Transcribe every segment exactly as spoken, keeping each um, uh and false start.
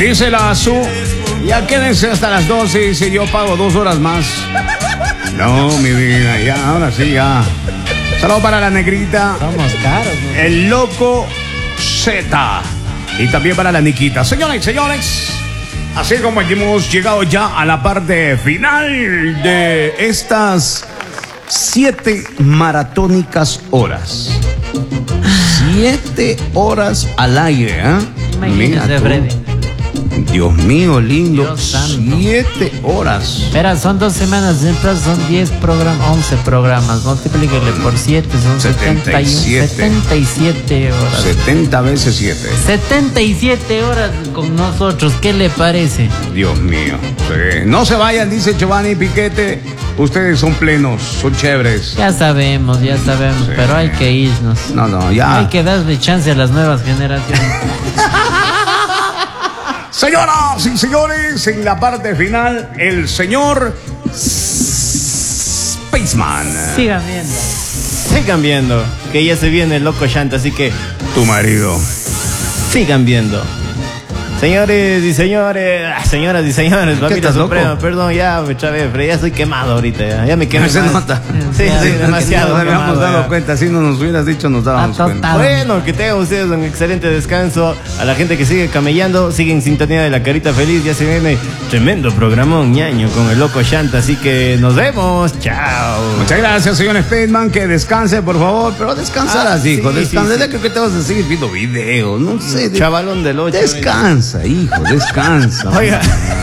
Dice la Azul, ya quédense hasta las doce. Dice, yo pago dos horas más. No, mi vida, ya, ahora sí, ya. Saludos para la negrita. Somos caros, ¿no? El loco Z. Y también para la Niquita. Señoras y señores, así como hemos llegado ya a la parte final de estas siete maratónicas horas. Siete horas al aire, ¿eh? Imagínese, Freddy. Dios mío, lindo. Dios santo. Siete horas. Espera, son dos semanas, siempre son diez programas, once programas. Multiplíquele por siete, son setenta y siete. setenta y siete horas. setenta veces siete. setenta y siete horas con nosotros, ¿qué le parece? Dios mío. Sí. No se vayan, dice Giovanni Piquete. Ustedes son plenos, son chéveres. Ya sabemos, ya sabemos, Sí. pero hay que irnos. No, no, ya. Hay que darle chance a las nuevas generaciones. Señoras y señores, en la parte final, el señor Spaceman. Sigan viendo. Sigan viendo, que ya se viene el loco Shanta, así que Tu marido. sigan viendo. Señores y señores, ah, señoras y señores, ¿Qué papita estás, suprema, loco? perdón, ya me chavé, pero ya estoy quemado ahorita, ya, ya me quemé. Se más. nota. Sí, sí, demasiado No nos habíamos quemado, dado ya. cuenta, si no nos hubieras dicho, nos dábamos Ah, cuenta. total. Bueno, que tengan ustedes un excelente descanso. A la gente que sigue camellando, sigue en sintonía de La Carita Feliz. Ya se viene tremendo programón, ñaño, con el loco Shanta. Así que nos vemos. Chao. Muchas gracias, señor Spaceman, que descanse, por favor. Pero descansarás, Ah, hijo, sí, descansa. sí, sí. Creo que te vas a seguir viendo videos, no sé. de- Chavalón del ocho. Descansa, hijo, descansa. Oiga,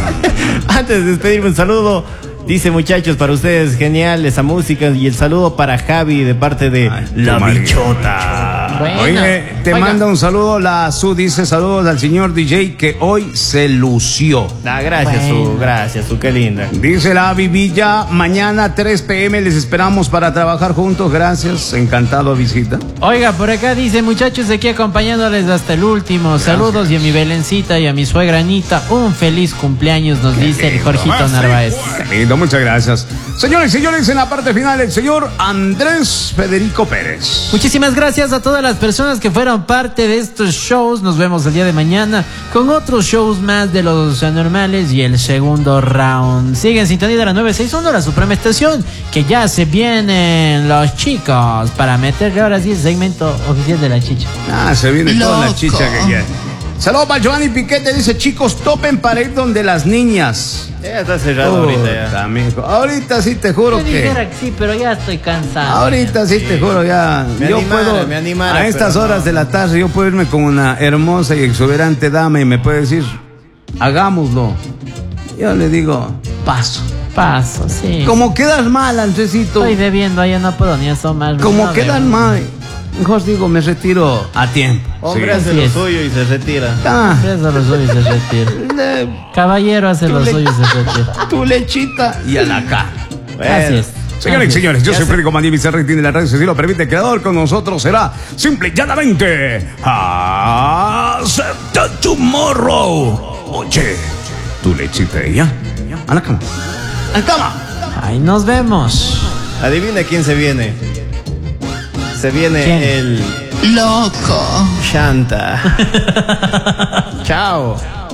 antes de despedirme, un saludo. Dice, muchachos, para ustedes, genial esa música. Y el saludo para Javi de parte de Ay, La tu marido. Bichota. Bueno. Oye, te Oiga. manda un saludo, la Su dice saludos al señor D J que hoy se lució. Ah, gracias, Bueno. Su, gracias, Su, qué linda. Dice la Vivilla, mañana tres p m les esperamos para trabajar juntos, gracias, encantado visita. Oiga, por acá dice, muchachos, aquí acompañándoles hasta el último. Saludos y a mi Belencita y a mi suegra Anita. Un feliz cumpleaños, nos dice el Jorgito Narváez. Qué lindo, muchas gracias. Señores y señores, en la parte final el señor Andrés Federico Pérez. Muchísimas gracias a todas las personas que fueron parte de estos shows. Nos vemos el día de mañana con otros shows más de los anormales y el segundo round. Sigue en sintonía de la nueve seis uno, la Suprema Estación, que ya se vienen los chicos para meterle ahora sí el segmento oficial de la chicha. Ah, se viene toda la Loco. chicha que quiere. Saludos para Giovanni Piquete, dice, chicos, topen para ir donde las niñas. Ya está cerrado ahorita ya. Puta, mijo. Ahorita sí te juro Yo que... dijera que sí, pero ya estoy cansado. Ahorita sí, te juro, ya. Me yo animara, puedo, me animara, a estas pero horas no. de la tarde, yo puedo irme con una hermosa y exuberante dama y me puede decir, hagámoslo. Yo le digo, paso. Paso, sí. Como quedas mal, Andresito. Estoy bebiendo, ya no puedo ni asomarme. Como no quedan bebo. mal. Mejor digo, me retiro a tiempo. Hombre Sí. hace Así lo es. suyo y se retira. Ah, Eso lo suyo y se retira. le- Caballero hace lo le- suyo y se retira. tu lechita y a la cara. Bueno. Así es. Señores y Así es. señores, yo Ya soy sé. Freddy Comandí Vicerrey, tiene la radio, si lo permite el creador, con nosotros será simple y llanamente Acepta Tomorrow. Oye, tu lechita y ya, a la cama, a la cama. Ahí nos vemos. Adivina quién se viene. Se viene ¿Quién? el Loco. Shanta. Chao.